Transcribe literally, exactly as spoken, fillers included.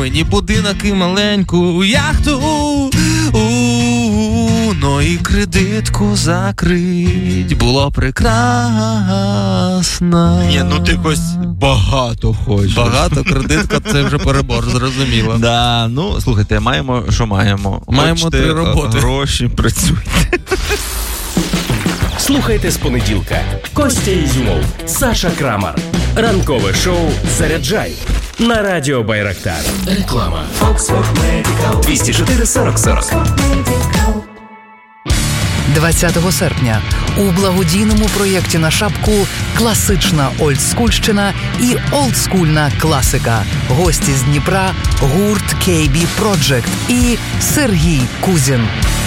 мені будинок і маленьку яхту, у-у-у, ну і кредитку закрить, було прекрасно. Ні, ну ти якось багато хочеш. Багато, кредитка, це вже перебор, зрозуміло. Да, ну, слухайте, маємо, що маємо. Маємо Хочете три роботи. Гроші, працюйте. Слухайте з понеділка. Костя Ізюмов, Саша Крамар. Ранкове шоу «Заряджай» на радіо Байрактар. Реклама. двісті чотири сорок сорок. двадцятого серпня у благодійному проєкті на шапку «Класична олдскульщина» і «Олдскульна класика». Гості з Дніпра, гурт кей бі Project і Сергій Кузін.